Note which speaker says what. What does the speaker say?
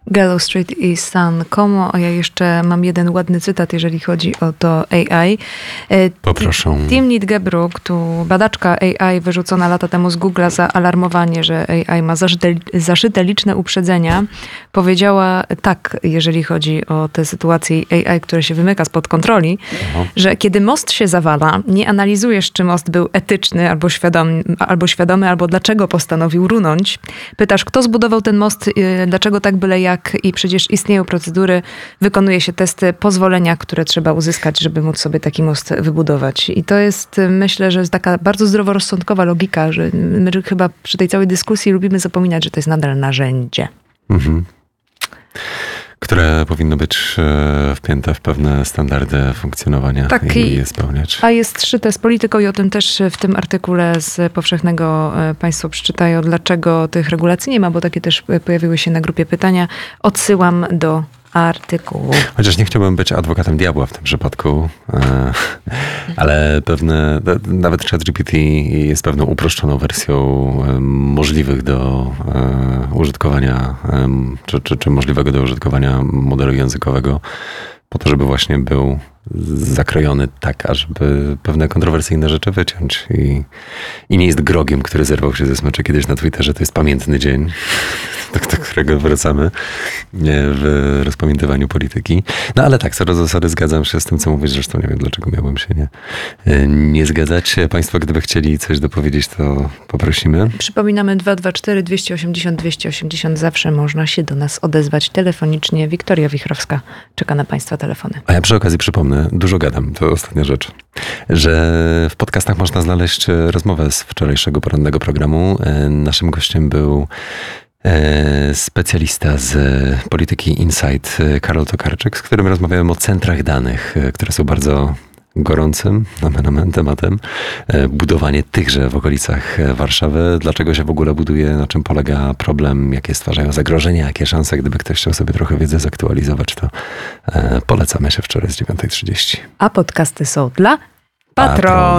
Speaker 1: Gallows Street i San Como, a ja jeszcze mam jeden ładny cytat, jeżeli chodzi o to AI.
Speaker 2: Poproszę.
Speaker 1: Timnit Gebru, badaczka AI wyrzucona lata temu z Google'a za alarmowanie, że AI ma zaszyte liczne uprzedzenia, powiedziała tak, jeżeli chodzi o tę sytuację AI, która się wymyka spod kontroli, że kiedy most się zawala, nie analizujesz, czy most był etyczny albo świadomy, albo dlaczego postanowił runąć. Pytasz, kto zbudował ten most, dlaczego tak byle jak, i przecież istnieją procedury, wykonuje się testy, pozwolenia, które trzeba uzyskać, żeby móc sobie taki most wybudować. I to jest, myślę, że jest taka bardzo zdroworozsądkowa logika, że my chyba przy tej całej dyskusji lubimy zapominać, że to jest nadal narzędzie.
Speaker 2: Które powinno być wpięte w pewne standardy funkcjonowania i je spełniać.
Speaker 1: A jest zszyte z polityką i o tym też w tym artykule z Powszechnego Państwo przeczytają, dlaczego tych regulacji nie ma, bo takie też pojawiły się na grupie pytania. Odsyłam do artykułu.
Speaker 2: Chociaż nie chciałbym być adwokatem diabła w tym przypadku, ale nawet ChatGPT jest pewną uproszczoną wersją możliwych do użytkowania, czy możliwego do użytkowania modelu językowego, po to, żeby właśnie był zakrojony tak, ażeby pewne kontrowersyjne rzeczy wyciąć. I nie jest grogiem, który zerwał się ze smyczy kiedyś na Twitterze. To jest pamiętny dzień, do którego wracamy w rozpamiętywaniu polityki. No ale tak, co do zasady zgadzam się z tym, co mówisz. Zresztą nie wiem, dlaczego miałbym się nie zgadzać. Państwo, gdyby chcieli coś dopowiedzieć, to poprosimy.
Speaker 1: Przypominamy 224 280 280. Zawsze można się do nas odezwać telefonicznie. Wiktoria Wichrowska czeka na Państwa telefony.
Speaker 2: A ja przy okazji przypomnę, dużo gadam, to ostatnia rzecz, że w podcastach można znaleźć rozmowę z wczorajszego porannego programu. Naszym gościem był specjalista z polityki Insight, Karol Tokarczyk, z którym rozmawiałem o centrach danych, które są bardzo gorącym tematem. Budowanie tychże w okolicach Warszawy. Dlaczego się w ogóle buduje, na czym polega problem, jakie stwarzają zagrożenia, jakie szanse. Gdyby ktoś chciał sobie trochę wiedzy zaktualizować, to polecamy się wczoraj z 9:30.
Speaker 1: A podcasty są dla patronów.